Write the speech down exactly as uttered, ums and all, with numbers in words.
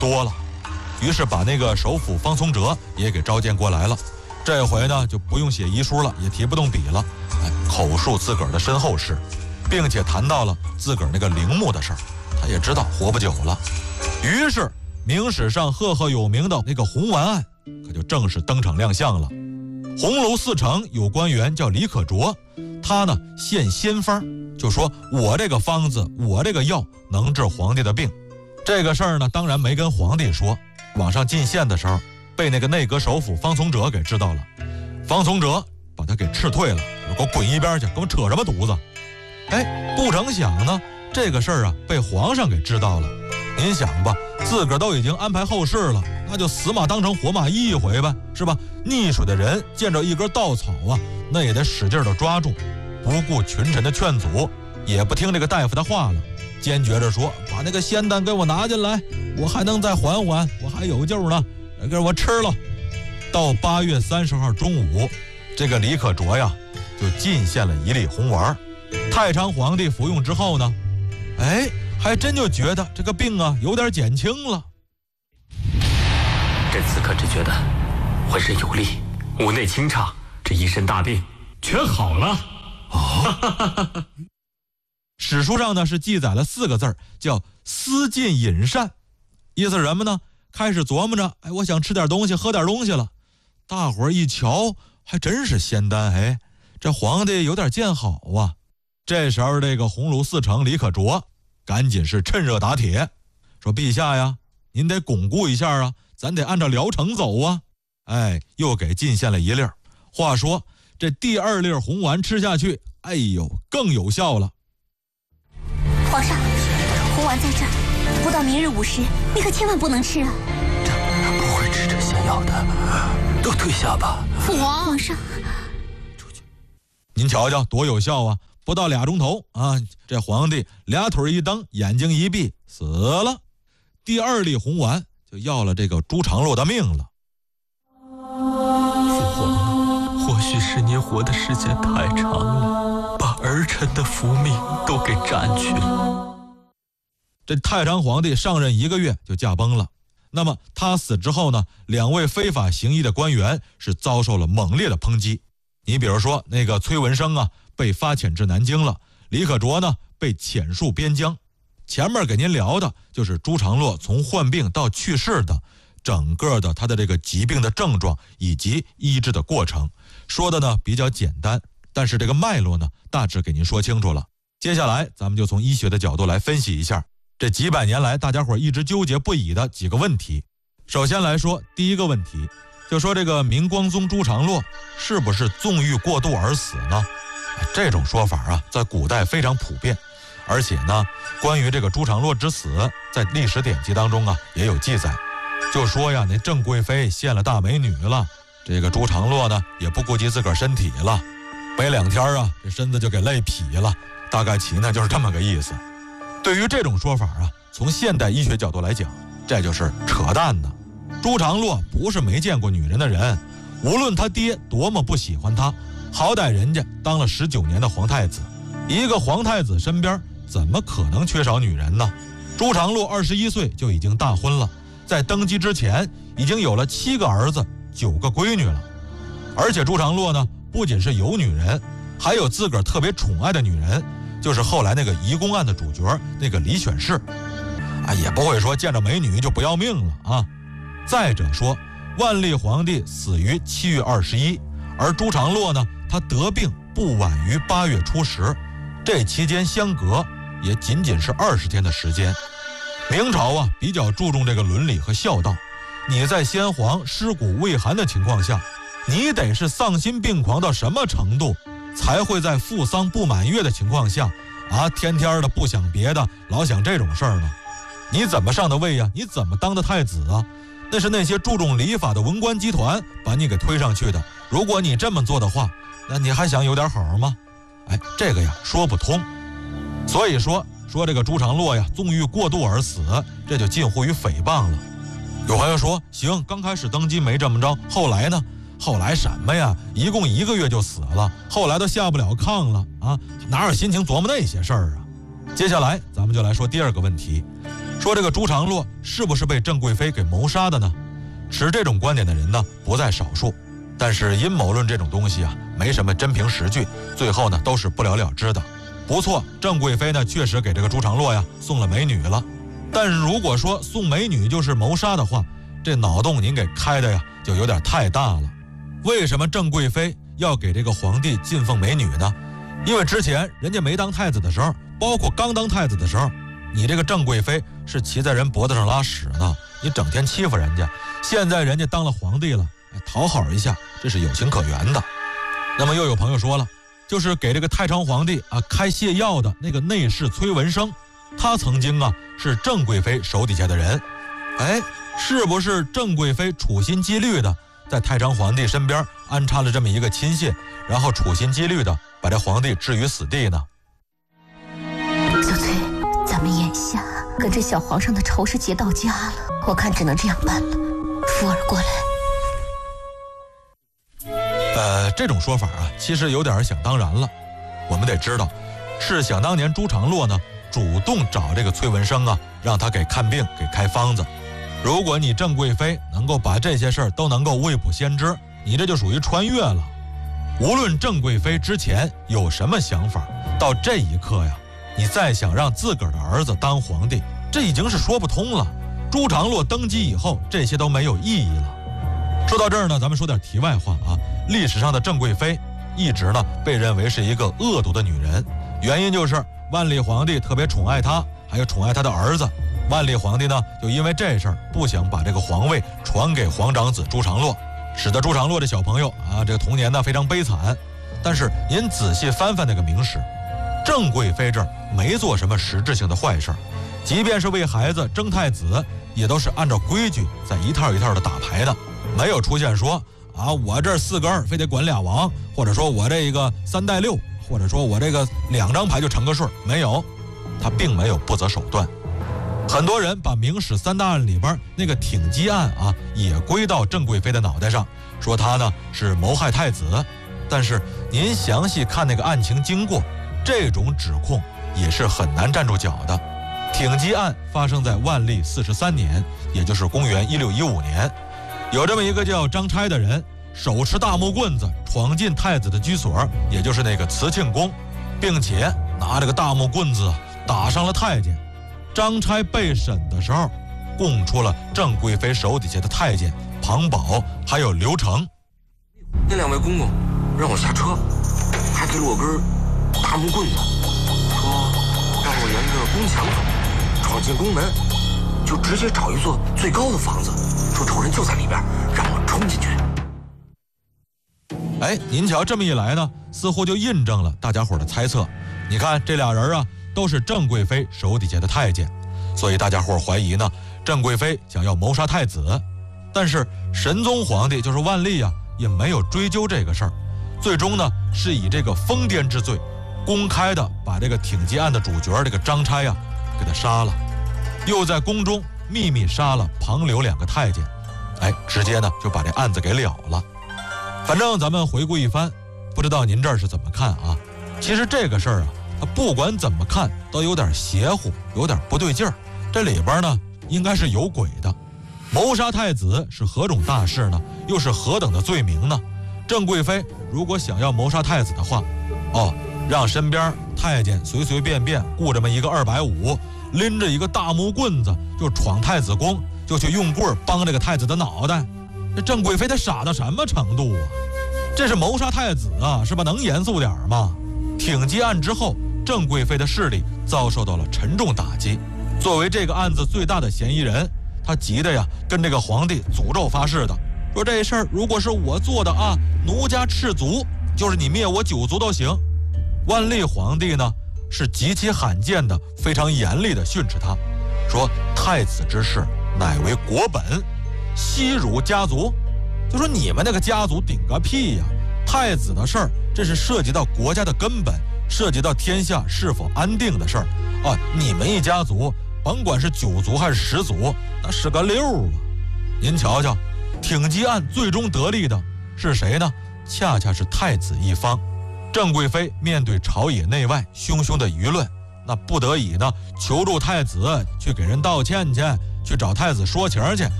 多了，于是把那个首辅方从哲也给召见过来了。这回呢就不用写遗书了，也提不动笔了，哎，口述自个儿的身后事，并且谈到了自个儿那个陵墓的事儿。他也知道活不久了，于是明史上赫赫有名的那个红丸案可就正式登场亮相了。红楼四城有官员叫李可灼，他呢献仙方，就说我这个方子，我这个药能治皇帝的病。这个事儿呢当然没跟皇帝说，往上进献的时候被那个内阁首辅方从哲给知道了。方从哲把他给斥退了，给我滚一边去，跟我扯什么犊子。哎，不成想呢这个事儿啊被皇上给知道了。您想吧，自个儿都已经安排后事了，那就死马当成活马医一回呗，是吧？溺水的人见着一根稻草啊，那也得使劲的抓住，不顾群臣的劝阻，也不听这个大夫的话了，坚决着说把那个仙丹给我拿进来，我还能再缓缓，我还有救呢，给我吃了。到八月三十号中午，这个李可灼呀就进献了一粒红丸。太昌皇帝服用之后呢，哎，还真就觉得这个病啊有点减轻了。 朕此刻只觉得浑身有力，五内清畅，这一身大病全好了。 哦，史书上呢是记载了四个字儿，叫思进饮膳，意思是什么呢？开始琢磨着，哎，我想吃点东西，喝点东西了。大伙儿一瞧，还真是仙丹，哎，这皇帝有点见好啊。这时候这个鸿胪四城李可灼赶紧是趁热打铁，说陛下呀，您得巩固一下啊，咱得按照疗程走啊。哎，又给进献了一粒儿。话说这第二粒红丸吃下去，哎呦，更有效了。 皇上，红丸在这儿，不到明日午时，你可千万不能吃啊！ 朕不会吃这仙药的，都退下吧。 父皇，皇上， 您瞧瞧多有效啊！不到俩钟头啊，这皇帝俩腿一蹬，眼睛一闭，死了。第二粒红丸就要了这个朱常洛的命了。 父皇，或许是您活的时间太长了，把儿臣的福命都给占去了。 这太昌皇帝上任一个月就驾崩了。那么他死之后呢，两位非法行医的官员是遭受了猛烈的抨击。你比如说那个崔文生啊，被发遣至南京了，李可灼呢被遣戍边疆。前面给您聊的就是朱常洛从患病到去世的整个的他的这个疾病的症状以及医治的过程，说的呢比较简单，但是这个脉络呢大致给您说清楚了。接下来咱们就从医学的角度来分析一下这几百年来大家伙一直纠结不已的几个问题。首先来说第一个问题，就说这个明光宗朱常洛是不是纵欲过度而死呢？这种说法啊在古代非常普遍，而且呢关于这个朱常洛之死在历史典籍当中啊也有记载，就说呀那郑贵妃献了大美女了，这个朱常洛呢也不顾及自个儿身体了，没两天啊这身子就给累劈了，大概其呢就是这么个意思。对于这种说法啊，从现代医学角度来讲，这就是扯淡的。朱常洛不是没见过女人的人，无论他爹多么不喜欢他，好歹人家当了十九年的皇太子，一个皇太子身边怎么可能缺少女人呢？朱常洛二十一岁就已经大婚了，在登基之前已经有了七个儿子九个闺女了。而且朱常洛呢不仅是有女人，还有自个儿特别宠爱的女人，就是后来那个移宫案的主角那个李选侍啊，也不会说见着美女就不要命了啊。再者说万历皇帝死于七月二十一，而朱常洛呢他得病不晚于八月初十，这期间相隔也仅仅是二十天的时间。明朝啊比较注重这个伦理和孝道，你在先皇尸骨未寒的情况下，你得是丧心病狂到什么程度，才会在父丧不满月的情况下啊天天的不想别的，老想这种事儿呢？你怎么上的位呀？你怎么当的太子啊？那是那些注重礼法的文官集团把你给推上去的，如果你这么做的话，那你还想有点好吗？哎，这个呀说不通。所以说说这个朱常洛呀纵欲过度而死，这就近乎于诽谤了。有朋友说行，刚开始登基没这么着，后来呢？后来什么呀？一共一个月就死了，后来都下不了炕了啊，哪有心情琢磨那些事儿啊？接下来咱们就来说第二个问题， 说这个朱常洛是不是被郑贵妃给谋杀的呢？持这种观点的人呢不在少数，但是阴谋论这种东西啊，没什么真凭实据，最后呢都是不了了之的。不错，郑贵妃呢确实给这个朱常洛呀送了美女了，但是如果说送美女就是谋杀的话，这脑洞您给开的呀就有点太大了。为什么郑贵妃要给这个皇帝进奉美女呢？因为之前人家没当太子的时候，包括刚当太子的时候，你这个郑贵妃是骑在人脖子上拉屎呢，你整天欺负人家。现在人家当了皇帝了，讨好一下，这是有情可原的。那么又有朋友说了，就是给这个太常皇帝啊开泻药的那个内侍崔文生，他曾经啊是郑贵妃手底下的人。哎，是不是郑贵妃处心积虑的在太常皇帝身边安插了这么一个亲信，然后处心积虑的把这皇帝置于死地呢？ 小崔，咱们眼下跟这小皇上的仇是结到家了，我看只能这样办了。福儿过来。 呃，这种说法啊，其实有点想当然了。我们得知道，是想当年朱常洛呢主动找这个崔文生啊，让他给看病给开方子。如果你郑贵妃能够把这些事儿都能够未卜先知，你这就属于穿越了。无论郑贵妃之前有什么想法，到这一刻呀，你再想让自个儿的儿子当皇帝，这已经是说不通了。朱常洛登基以后，这些都没有意义了。说到这儿呢，咱们说点题外话啊。历史上的郑贵妃一直呢被认为是一个恶毒的女人，原因就是万历皇帝特别宠爱她，还有宠爱她的儿子。万历皇帝呢就因为这事儿不想把这个皇位传给皇长子朱常洛，使得朱常洛这小朋友啊这个童年呢非常悲惨。但是您仔细翻翻那个明史，郑贵妃这儿没做什么实质性的坏事，即便是为孩子争太子，也都是按照规矩在一套一套的打牌的，没有出现说啊我这四个儿非得管俩王，或者说我这个三带六，或者说我这个两张牌就成个顺，没有，他并没有不择手段。很多人把明史三大案里边那个挺击案啊也归到郑贵妃的脑袋上，说她呢是谋害太子。但是您详细看那个案情经过，这种指控也是很难站住脚的。挺击案发生在万历四十三年，也就是公元一六一五年，有这么一个叫张差的人，手持大木棍子闯进太子的居所，也就是那个慈庆宫，并且拿这个大木棍子打伤了太监。张差被审的时候，供出了郑贵妃手底下的太监庞宝还有刘成。 那两位公公让我下车，还给了我根大木棍子，说让我沿着宫墙走，闯进宫门就直接找一座最高的房子，说仇人就在里边，让我冲进去。 哎，您瞧，这么一来呢，似乎就印证了大家伙的猜测。你看这俩人啊都是郑贵妃手底下的太监，所以大家伙怀疑呢郑贵妃想要谋杀太子。但是神宗皇帝就是万历啊也没有追究这个事儿，最终呢是以这个疯癫之罪公开的把这个挺击案的主角这个张差呀给他杀了，又在宫中秘密杀了庞刘两个太监，哎，直接呢就把这案子给了了。反正咱们回顾一番，不知道您这儿是怎么看啊？其实这个事儿啊他不管怎么看都有点邪乎，有点不对劲儿，这里边呢应该是有鬼的。谋杀太子是何种大事呢？又是何等的罪名呢？郑贵妃如果想要谋杀太子的话，哦，让身边太监随随便便雇这么一个二百五，拎着一个大木棍子就闯太子宫，就去用棍帮这个太子的脑袋，这郑贵妃她傻到什么程度啊？这是谋杀太子啊，是吧？能严肃点吗？挺击案之后，郑贵妃的势力遭受到了沉重打击。作为这个案子最大的嫌疑人，他急得呀跟这个皇帝诅咒发誓的，说这事儿如果是我做的啊，奴家赤足，就是你灭我九族都行。万历皇帝呢是极其罕见的非常严厉的训斥他，说太子之事乃为国本，惜辱家族，就说你们那个家族顶个屁呀！太子的事儿，这是涉及到国家的根本，涉及到天下是否安定的事儿啊！你们一家族，甭管是九族还是十族，那是个溜啊！您瞧瞧，挺击案最终得利的是谁呢？恰恰是太子一方。郑贵妃面对朝野内外汹汹的舆论， 那不得已呢，求助太子去给人道歉去，去找太子说情去。